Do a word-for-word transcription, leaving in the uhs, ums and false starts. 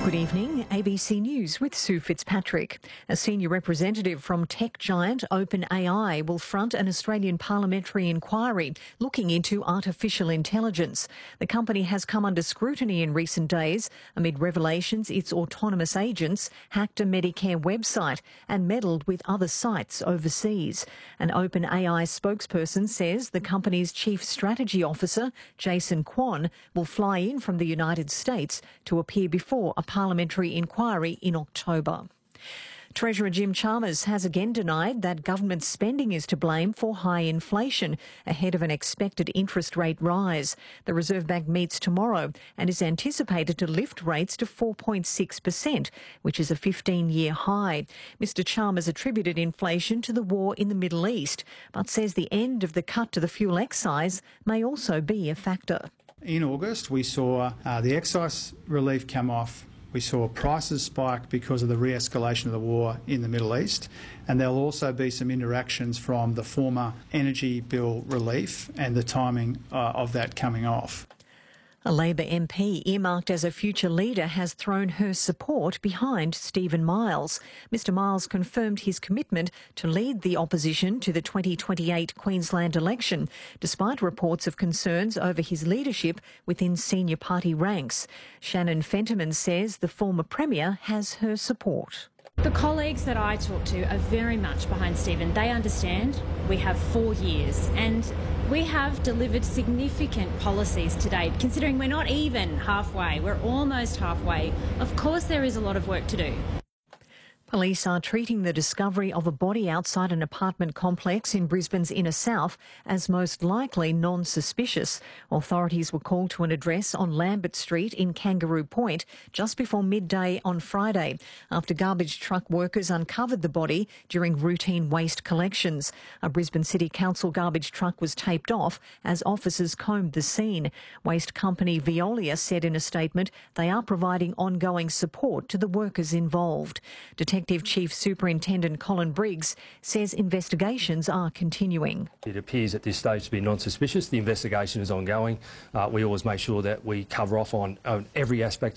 Good evening, A B C News with Sue Fitzpatrick. A senior representative from tech giant OpenAI will front an Australian parliamentary inquiry looking into artificial intelligence. The company has come under scrutiny in recent days amid revelations its autonomous agents hacked a Medicare website and meddled with other sites overseas. An OpenAI spokesperson says the company's chief strategy officer, Jason Kwon, will fly in from the United States to appear before a parliamentary inquiry in October. Treasurer Jim Chalmers has again denied that government spending is to blame for high inflation ahead of an expected interest rate rise. The Reserve Bank meets tomorrow and is anticipated to lift rates to four point six percent, which is a fifteen-year high. Mister Chalmers attributed inflation to the war in the Middle East, but says the end of the cut to the fuel excise may also be a factor. In August, we saw uh, the excise relief come off. We saw prices spike because of the re-escalation of the war in the Middle East, and there'll also be some interactions from the former energy bill relief and the timing uh, of that coming off. A Labor M P earmarked as a future leader has thrown her support behind Stephen Miles. Mister Miles confirmed his commitment to lead the opposition to the twenty twenty-eight Queensland election, despite reports of concerns over his leadership within senior party ranks. Shannon Fentiman says the former Premier has her support. The colleagues that I talk to are very much behind Stephen. They understand we have four years and we have delivered significant policies to date. Considering we're not even halfway, we're almost halfway. Of course there is a lot of work to do. Police are treating the discovery of a body outside an apartment complex in Brisbane's inner south as most likely non-suspicious. Authorities were called to an address on Lambert Street in Kangaroo Point just before midday on Friday after garbage truck workers uncovered the body during routine waste collections. A Brisbane City Council garbage truck was taped off as officers combed the scene. Waste company Veolia said in a statement they are providing ongoing support to the workers involved. Detective Chief Superintendent Colin Briggs says investigations are continuing. It appears at this stage to be non-suspicious. The investigation is ongoing. Uh, we always make sure that we cover off on, on every aspect